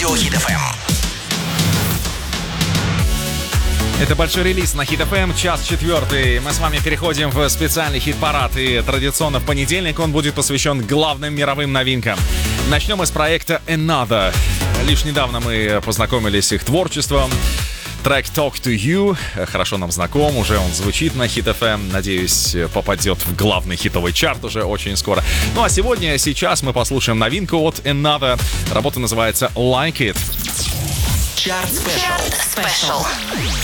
Радио Хит FM. Это большой релиз на Хит FM, час 4. Мы с вами переходим в специальный хит-парад. И традиционно в понедельник он будет посвящен главным мировым новинкам. Начнем мы с проекта Another. Лишь недавно мы познакомились с их творчеством. Трек Talk to You хорошо нам знаком, уже он звучит на Hit FM. Надеюсь, попадет в главный хитовый чарт уже очень скоро. Ну а сейчас мы послушаем новинку от Another. Работа называется Like It. Чарт Спешл.